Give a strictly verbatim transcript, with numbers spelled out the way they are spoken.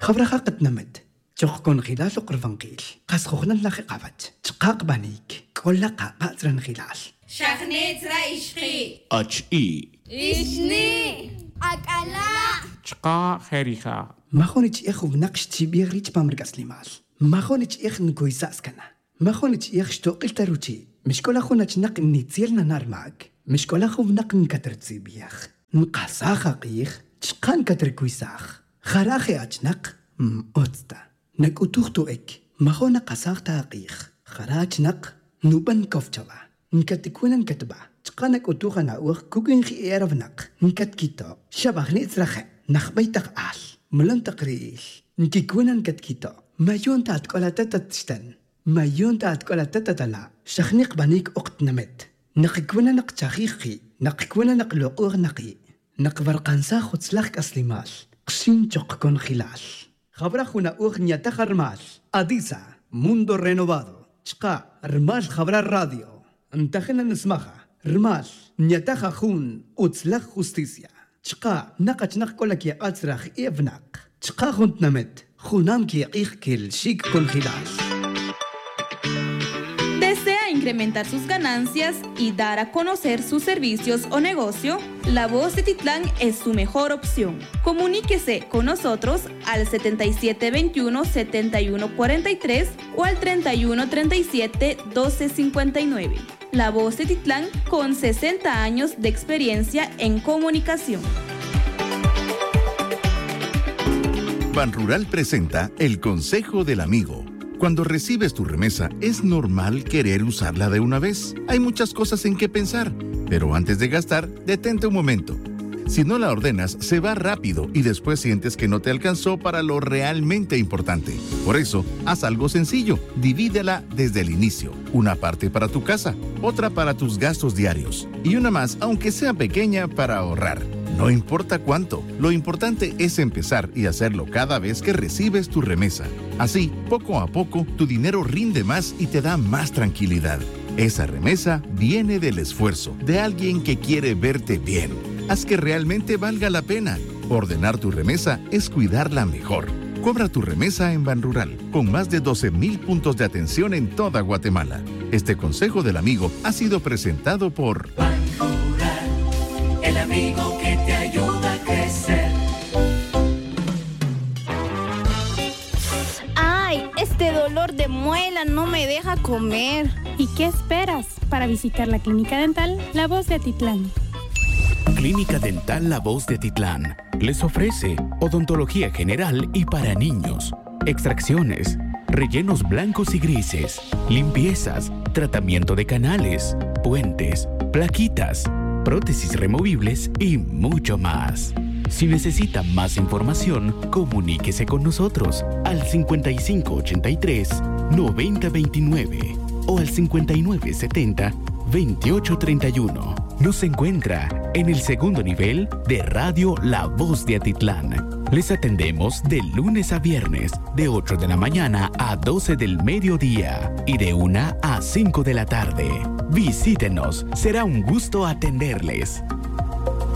خبرها قد نمت تخكون خلال قرفنقيل قاس خوخنا لخي قابت تقاق بانيك كل قاقا زرن خلال شخنيت رأيشقي اچ اي إشني أكلا چقا خيريخا ما خونيش إخو بنقش تبيغ ريش بامرقس لمال ما خونيش إخ نكويساس كنا ما خونيش إخ شتوقل تروتي مش كل أخونا تنق نيتيلنا نار معك مش كل أخو بنق نكتر تسيبيخ نقاسا خاقيخ تشقان كتر كويساخ خراخي أجنق مؤتستا نك أتوختو إك ما خو نقاساخ تاقيخ خراج نق نوبن كوفتشوا نكتكونا نكتبا تقانك أتوخا ناوخ كوكين خي إيرف نق نكت كيتو شباخ نيتسرخي نخبيتك آل ملن تقريش نكيكونا نكت كيتو ما يون تاتكولا تتتشتن ما يون تاتكولا تتتلا شخنيق بانيك أقت نمت نقكونا نق تاخيخي نقكونا نق لقوغ نقي نق برقانسا خود سلاخك أسلمال قشين تقكون خلال خبر أخونا أغنية تخرمال أديسا موندو رينوفادو شقا رمال خبر الراديو انتخنا نسمخها رمال نيتخا خون أتسلخ خوستيسيا شقا نقا نق كلك يا أتسرخ إيفناق شقا خونت نمت خونام كي يقيخ كل شيك كون خلال. ¿Desea incrementar sus ganancias y dar a conocer sus servicios o negocio? La Voz de Titlán es su mejor opción. Comuníquese con nosotros al setenta y siete veintiuno, setenta y uno cuarenta y tres o al treinta y uno treinta y siete, doce cincuenta y nueve. La Voz de Titlán con sesenta años de experiencia en comunicación. Banrural presenta el Consejo del Amigo. Cuando recibes tu remesa, es normal querer usarla de una vez. Hay muchas cosas en que pensar, pero antes de gastar, detente un momento. Si no la ordenas, se va rápido y después sientes que no te alcanzó para lo realmente importante. Por eso, haz algo sencillo. Divídela desde el inicio. Una parte para tu casa, otra para tus gastos diarios y una más, aunque sea pequeña, para ahorrar. No importa cuánto, lo importante es empezar y hacerlo cada vez que recibes tu remesa. Así, poco a poco, tu dinero rinde más y te da más tranquilidad. Esa remesa viene del esfuerzo de alguien que quiere verte bien. Haz que realmente valga la pena. Ordenar tu remesa es cuidarla mejor. Cobra tu remesa en Banrural, con más de doce mil puntos de atención en toda Guatemala. Este consejo del amigo ha sido presentado por Banrural, el amigo que te ayuda a crecer. ¡Ay! Este dolor de muela no me deja comer. ¿Y qué esperas para visitar la Clínica Dental La Voz de Atitlán? Clínica Dental La Voz de Atitlán les ofrece odontología general y para niños, extracciones, rellenos blancos y grises, limpiezas, tratamiento de canales, puentes, plaquitas, prótesis removibles y mucho más. Si necesita más información, comuníquese con nosotros al cincuenta y cinco ochenta y tres, noventa veintinueve o al cincuenta y nueve setenta, veintiocho treinta y uno. Nos encuentra en el segundo nivel de Radio La Voz de Atitlán. Les atendemos de lunes a viernes, de ocho de la mañana a doce del mediodía y de una a cinco de la tarde. Visítenos, será un gusto atenderles.